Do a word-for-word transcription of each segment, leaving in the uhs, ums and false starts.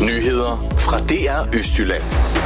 Nyheder fra D R Østjylland.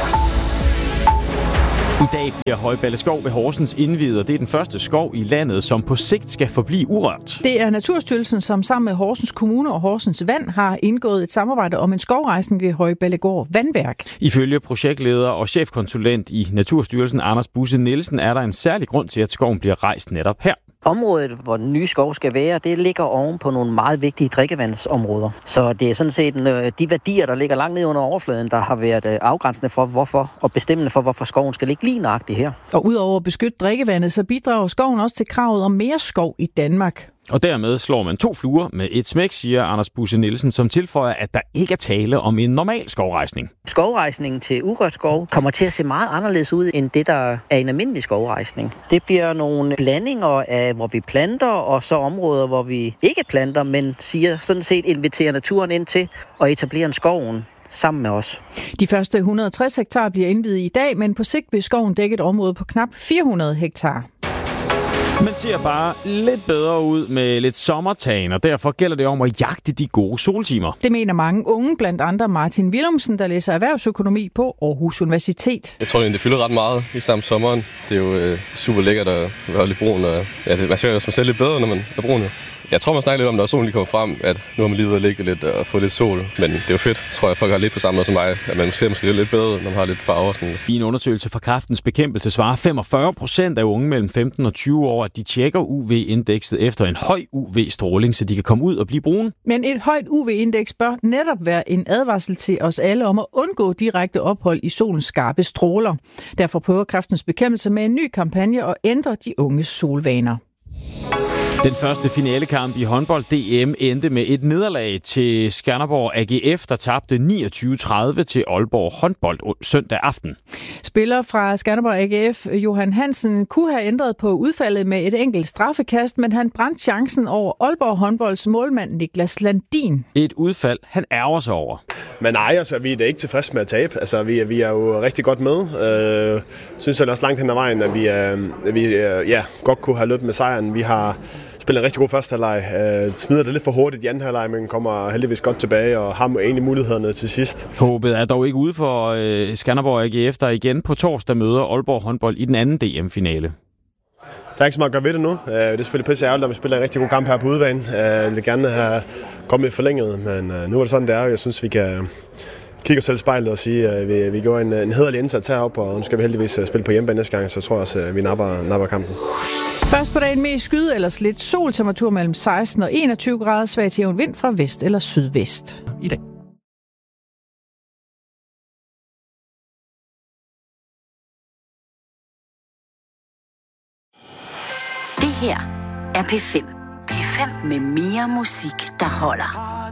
I dag bliver Højballe Skov ved Horsens indviet, og det er den første skov i landet, som på sigt skal forblive urørt. Det er Naturstyrelsen, som sammen med Horsens Kommune og Horsens Vand har indgået et samarbejde om en skovrejsning ved Højballegård Vandværk. Ifølge projektleder og chefkonsulent i Naturstyrelsen, Anders Busse Nielsen, er der en særlig grund til, at skoven bliver rejst netop her. Området, hvor den nye skov skal være, det ligger oven på nogle meget vigtige drikkevandsområder. Så det er sådan set de værdier, der ligger langt ned under overfladen, der har været afgrænsende for, hvorfor og bestemmende for, hvorfor skoven skal ligge lige nøjagtigt her. Og udover at beskytte drikkevandet, så bidrager skoven også til kravet om mere skov i Danmark. Og dermed slår man to fluer med et smæk, siger Anders Busse Nielsen, som tilføjer, at der ikke er tale om en normal skovrejsning. Skovrejsningen til urørt skov kommer til at se meget anderledes ud, end det, der er en almindelig skovrejsning. Det bliver nogle blandinger af, hvor vi planter, og så områder, hvor vi ikke planter, men siger sådan set inviterer naturen ind til at etablere en skoven sammen med os. De første et hundrede og tres hektar bliver indviet i dag, men på sigt vil skoven dække et område på knap fire hundrede hektar. Man ser bare lidt bedre ud med lidt sommertagen, og derfor gælder det om at jagte de gode soltimer. Det mener mange unge, blandt andre Martin Willumsen, der læser erhvervsøkonomi på Aarhus Universitet. Jeg tror, det fylder ret meget i samme sommeren. Det er jo øh, super lækkert at være lidt brun, og ja, det, man ser jo sig selv lidt bedre, når man er brun. Jeg tror, man snakker lidt om, når solen lige kommer frem, at nu har man lige ved at ligge lidt og få lidt sol. Men det er jo fedt, tror jeg, folk har lidt på samme måde som mig, at man ser måske lidt bedre, når man har lidt farver. Sådan. I en undersøgelse fra Kræftens Bekæmpelse svarer femogfyrre procent af unge mellem femten og tyve år, at de tjekker U V-indekset efter en høj U V-stråling, så de kan komme ud og blive brune. Men et højt U V-indeks bør netop være en advarsel til os alle om at undgå direkte ophold i solens skarpe stråler. Derfor prøver Kræftens Bekæmpelse med en ny kampagne at ændre de unges solvaner. Den første finalekamp i håndbold-D M endte med et nederlag til Skanderborg A G F, der tabte niogtyve tredive til Aalborg Håndbold søndag aften. Spiller fra Skanderborg A G F, Johan Hansen, kunne have ændret på udfaldet med et enkelt straffekast, men han brændte chancen over Aalborg Håndbolds målmand Niklas Landin. Et udfald, han ærger sig over. Men nej, altså, vi er da ikke tilfredse med at tabe. Altså, vi, vi er jo rigtig godt med. Øh, synes jeg også langt hen ad vejen, at vi, øh, vi øh, ja, godt kunne have løbet med sejren. Vi har spillet en rigtig god første halvleg. Øh, smider det lidt for hurtigt i anden halvleg, men kommer heldigvis godt tilbage og har egentlig mulighederne til sidst. Håbet er dog ikke ude for øh, Skanderborg A G F, der igen på torsdag møder Aalborg Håndbold i den anden D M-finale. Der er ikke så meget at gøre ved det nu. Det er selvfølgelig pisse ærgerligt, at vi spiller en rigtig god kamp her på udebane. Jeg vil gerne have kommet forlænget, men nu er det sådan, det er. Jeg synes, vi kan kigge os selv i spejlet og sige, at vi, vi gjorde en, en hæderlig indsats heroppe, og nu skal vi heldigvis spille på hjemmebane næste gang, så tror jeg også, at vi napper, napper kampen. Først på dagen med skyde eller lidt sol, temperatur mellem seksten og enogtyve grader, svag til jævn vind fra vest eller sydvest i dag. Det her er P fem. P fem med mere musik, der holder.